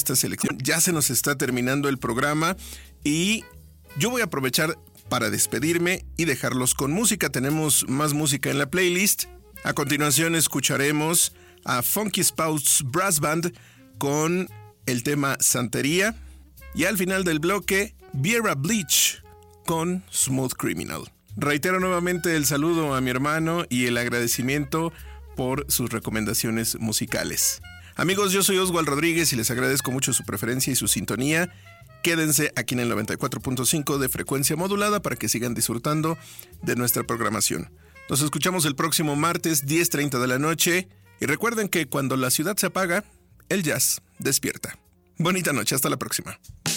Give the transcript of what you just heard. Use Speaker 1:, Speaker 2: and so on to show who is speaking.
Speaker 1: esta selección. Ya se nos está terminando el programa y yo voy a aprovechar para despedirme y dejarlos con música. Tenemos más música en la playlist. A continuación escucharemos a Funky Spouts Brass Band con el tema Santería. Y al final del bloque, Viera Bleach con Smooth Criminal. Reitero nuevamente el saludo a mi hermano y el agradecimiento por sus recomendaciones musicales. Amigos, yo soy Oswald Rodríguez y les agradezco mucho su preferencia y su sintonía. Quédense aquí en el 94.5 de frecuencia modulada para que sigan disfrutando de nuestra programación. Nos escuchamos el próximo martes 10:30 de la noche y recuerden que cuando la ciudad se apaga, el jazz despierta. Bonita noche, hasta la próxima.